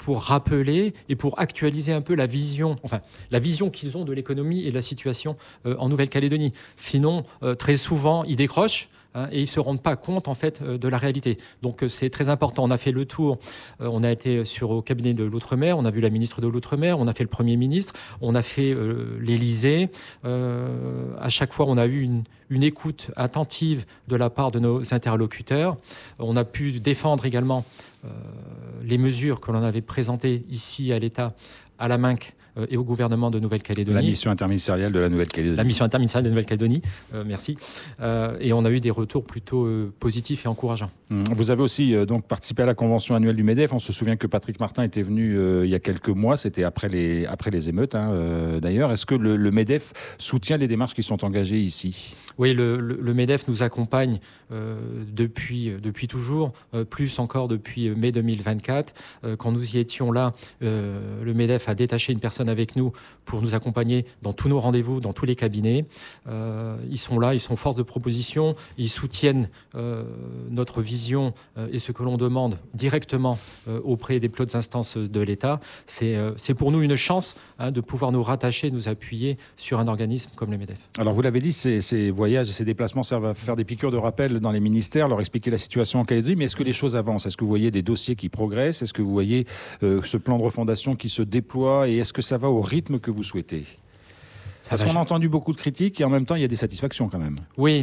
pour rappeler et pour actualiser un peu la vision qu'ils ont de l'économie et de la situation en Nouvelle-Calédonie. Sinon, très souvent, ils décrochent. Et ils ne se rendent pas compte en fait de la réalité. Donc c'est très important. On a fait le tour, on a été au cabinet de l'Outre-mer, on a vu la ministre de l'Outre-mer, on a fait le Premier ministre, on a fait l'Élysée. À chaque fois, on a eu une écoute attentive de la part de nos interlocuteurs. On a pu défendre également les mesures que l'on avait présentées ici à l'État, à la MINC, et au gouvernement de Nouvelle-Calédonie. La mission interministérielle de la Nouvelle-Calédonie. La mission interministérielle de Nouvelle-Calédonie, merci. Et on a eu des retours plutôt positifs et encourageants. Vous avez aussi donc participé à la convention annuelle du MEDEF. On se souvient que Patrick Martin était venu il y a quelques mois, c'était après les émeutes d'ailleurs. Est-ce que le MEDEF soutient les démarches qui sont engagées ici ? Oui, le MEDEF nous accompagne depuis toujours, plus encore depuis mai 2024. Quand nous y étions là, le MEDEF a détaché une personne avec nous pour nous accompagner dans tous nos rendez-vous, dans tous les cabinets. Ils sont là, ils sont force de proposition, ils soutiennent notre vision et ce que l'on demande directement auprès des plus hautes instances de l'État. C'est pour nous une chance de pouvoir nous rattacher, nous appuyer sur un organisme comme le MEDEF. Alors vous l'avez dit, ces voyages et ces déplacements servent à faire des piqûres de rappel dans les ministères, leur expliquer la situation en Calédonie, mais est-ce que les choses avancent ? Est-ce que vous voyez des dossiers qui progressent ? Est-ce que vous voyez ce plan de refondation qui se déploie ? Et est-ce que ça va au rythme que vous souhaitez ? Parce qu'on a entendu beaucoup de critiques et en même temps, il y a des satisfactions quand même. Oui,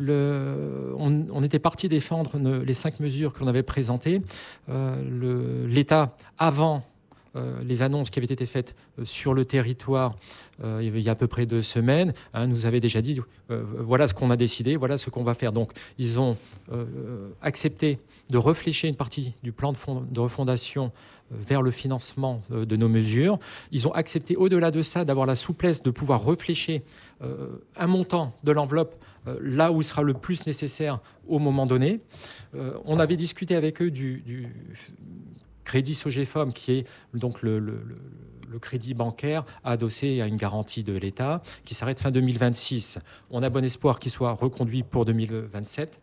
on était parti défendre les 5 mesures que l'on avait présentées. L'État, avant les annonces qui avaient été faites sur le territoire il y a à peu près 2 semaines, nous avait déjà dit voilà ce qu'on a décidé, voilà ce qu'on va faire. Donc ils ont accepté de réfléchir une partie du plan de refondation vers le financement de nos mesures. Ils ont accepté au-delà de ça d'avoir la souplesse de pouvoir réfléchir un montant de l'enveloppe là où il sera le plus nécessaire au moment donné. On avait discuté avec eux du crédit Sogefom, qui est donc le crédit bancaire adossé à une garantie de l'État, qui s'arrête fin 2026. On a bon espoir qu'il soit reconduit pour 2027.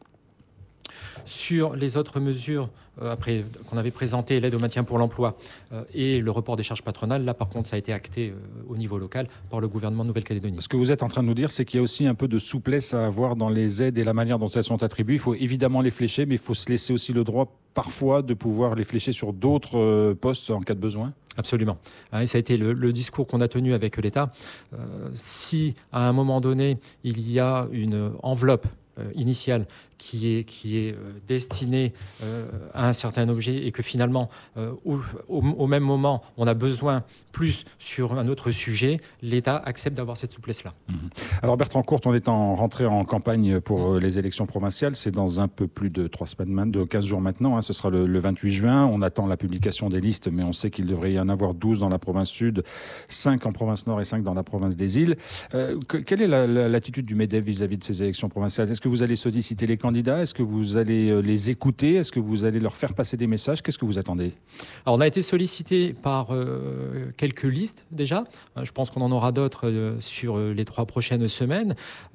Sur les autres mesures qu'on avait présentées, l'aide au maintien pour l'emploi et le report des charges patronales, là par contre ça a été acté au niveau local par le gouvernement de Nouvelle-Calédonie. Ce que vous êtes en train de nous dire, c'est qu'il y a aussi un peu de souplesse à avoir dans les aides et la manière dont elles sont attribuées. Il faut évidemment les flécher, mais il faut se laisser aussi le droit parfois de pouvoir les flécher sur d'autres postes en cas de besoin. Absolument. Et ça a été le discours qu'on a tenu avec l'État. Si à un moment donné, il y a une enveloppe initiale qui est destinée à un certain objet et que finalement, au même moment, on a besoin plus sur un autre sujet, l'État accepte d'avoir cette souplesse-là. Alors Bertrand Courte, on est rentré en campagne pour les élections provinciales. C'est dans un peu plus de 3 semaines, de 15 jours maintenant. Ce sera le 28 juin. On attend la publication des listes, mais on sait qu'il devrait y en avoir 12 dans la province sud, 5 en province nord et 5 dans la province des îles. Quelle est l'attitude du MEDEF vis-à-vis de ces élections provinciales ? Est-ce que vous allez solliciter les candidats ? Est-ce que vous allez les écouter ? Est-ce que vous allez leur faire passer des messages ? Qu'est-ce que vous attendez ? Alors, on a été sollicité par quelques listes déjà. Je pense qu'on en aura d'autres sur les 3 prochaines semaines.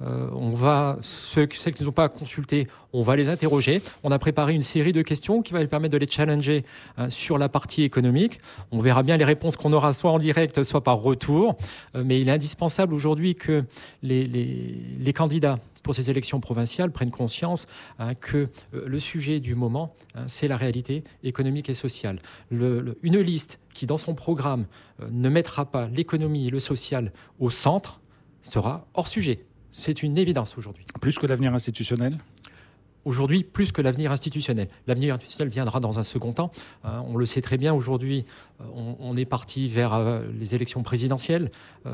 Celles qui ne sont pas consultées, on va les interroger. On a préparé une série de questions qui va les permettre de les challenger sur la partie économique. On verra bien les réponses qu'on aura soit en direct, soit par retour. Mais il est indispensable aujourd'hui que les candidats pour ces élections provinciales prennent conscience que le sujet du moment, c'est la réalité économique et sociale. Une liste qui, dans son programme, ne mettra pas l'économie et le social au centre sera hors sujet. C'est une évidence aujourd'hui. Plus que l'avenir institutionnel ? Aujourd'hui, plus que l'avenir institutionnel. L'avenir institutionnel viendra dans un second temps. On le sait très bien, aujourd'hui, on est parti vers les élections présidentielles.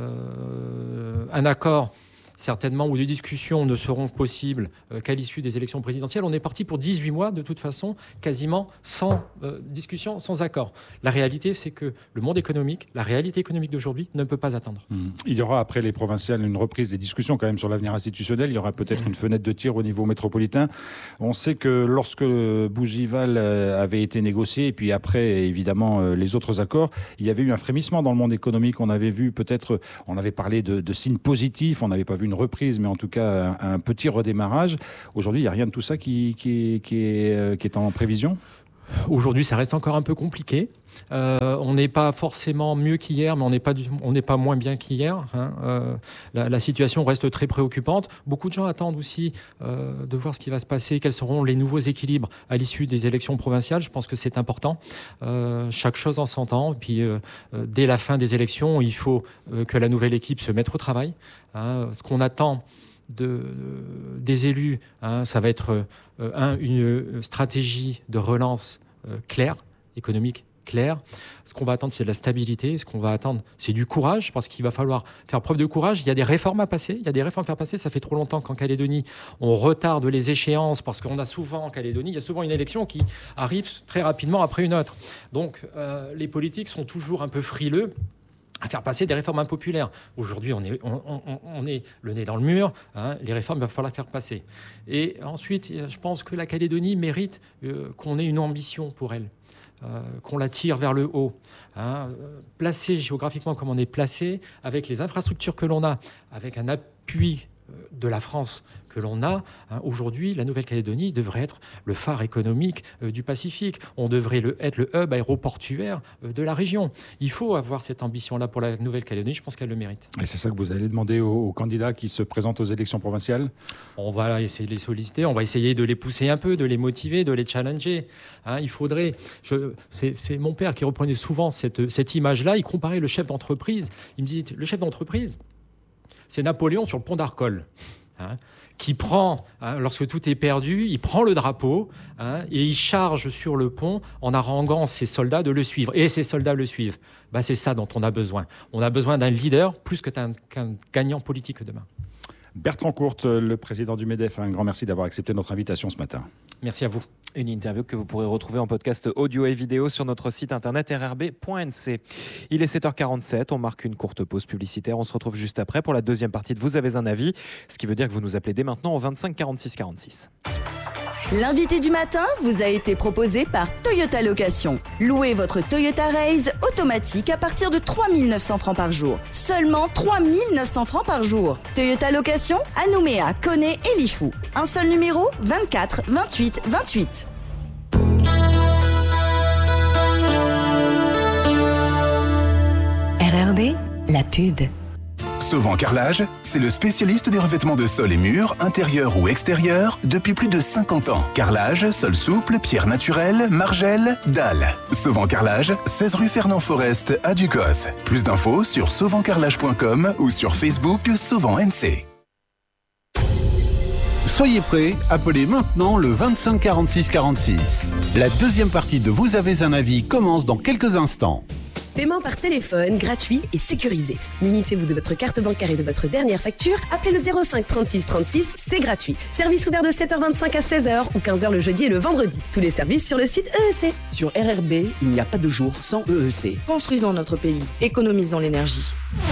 Un accord certainement, où des discussions ne seront possibles qu'à l'issue des élections présidentielles. On est parti pour 18 mois, de toute façon, quasiment sans discussion, sans accord. La réalité, c'est que le monde économique, la réalité économique d'aujourd'hui ne peut pas attendre. Il y aura, après les provinciales, une reprise des discussions quand même sur l'avenir institutionnel. Il y aura peut-être une fenêtre de tir au niveau métropolitain. On sait que lorsque Bougival avait été négocié, et puis après, évidemment, les autres accords, il y avait eu un frémissement dans le monde économique. On avait vu peut-être, on avait parlé de signes positifs, on n'avait pas vu une reprise, mais en tout cas un petit redémarrage. Aujourd'hui, il n'y a rien de tout ça qui est en prévision ? Aujourd'hui, ça reste encore un peu compliqué. On n'est pas forcément mieux qu'hier, mais on n'est pas moins bien qu'hier. La situation reste très préoccupante. Beaucoup de gens attendent aussi de voir ce qui va se passer, quels seront les nouveaux équilibres à l'issue des élections provinciales. Je pense que c'est important. Chaque chose en son temps. Puis, dès la fin des élections, il faut que la nouvelle équipe se mette au travail. Ce qu'on attend des élus, ça va être une stratégie de relance claire, économique claire. Ce qu'on va attendre, c'est de la stabilité. Ce qu'on va attendre, c'est du courage, parce qu'il va falloir faire preuve de courage. Il y a des réformes à passer. Il y a des réformes à faire passer. Ça fait trop longtemps qu'en Calédonie, on retarde les échéances, parce qu'on a souvent, en Calédonie, il y a souvent une élection qui arrive très rapidement après une autre. Donc, les politiques sont toujours un peu frileux à faire passer des réformes impopulaires. Aujourd'hui, on est le nez dans le mur. Les réformes, il va falloir faire passer. Et ensuite, je pense que la Calédonie mérite qu'on ait une ambition pour elle, qu'on la tire vers le haut. Placée géographiquement comme on est placé, avec les infrastructures que l'on a, avec un appui de la France que l'on a, aujourd'hui, la Nouvelle-Calédonie devrait être le phare économique du Pacifique. On devrait être le hub aéroportuaire de la région. Il faut avoir cette ambition-là pour la Nouvelle-Calédonie. Je pense qu'elle le mérite. Et c'est ça que vous allez demander aux candidats qui se présentent aux élections provinciales ? On va essayer de les solliciter, on va essayer de les pousser un peu, de les motiver, de les challenger. Il faudrait... C'est mon père qui reprenait souvent cette image-là. Il comparait le chef d'entreprise. Il me disait, le chef d'entreprise, c'est Napoléon sur le pont d'Arcole, qui prend, lorsque tout est perdu, il prend le drapeau et il charge sur le pont en haranguant ses soldats de le suivre. Et ces soldats le suivent. C'est ça dont on a besoin. On a besoin d'un leader plus qu'un gagnant politique demain. Bertrand Courte, le président du MEDEF, un grand merci d'avoir accepté notre invitation ce matin. Merci à vous. Une interview que vous pourrez retrouver en podcast audio et vidéo sur notre site internet rrb.nc. Il est 7h47, on marque une courte pause publicitaire. On se retrouve juste après pour la deuxième partie de Vous avez un avis, ce qui veut dire que vous nous appelez dès maintenant au 25 46 46. L'invité du matin vous a été proposé par Toyota Location. Louez votre Toyota Raze automatique à partir de 3 900 francs par jour. Seulement 3 900 francs par jour. Toyota Location à Nouméa, Koné et Lifou. Un seul numéro, 24 28 28. RRB, la pub. Sauvant Carrelage, c'est le spécialiste des revêtements de sol et murs, intérieurs ou extérieurs, depuis plus de 50 ans. Carrelage, sol souple, pierre naturelle, margelle, dalles. Sauvant Carrelage, 16 rue Fernand Forest à Ducos. Plus d'infos sur sauvantcarrelage.com ou sur Facebook Sauvant NC. Soyez prêts, appelez maintenant le 25 46 46. La deuxième partie de Vous avez un avis commence dans quelques instants. Paiement par téléphone, gratuit et sécurisé. Munissez-vous de votre carte bancaire et de votre dernière facture. Appelez le 05 36 36, c'est gratuit. Service ouvert de 7h25 à 16h ou 15h le jeudi et le vendredi. Tous les services sur le site EEC. Sur RRB, il n'y a pas de jour sans EEC. Construisons notre pays, économisons l'énergie.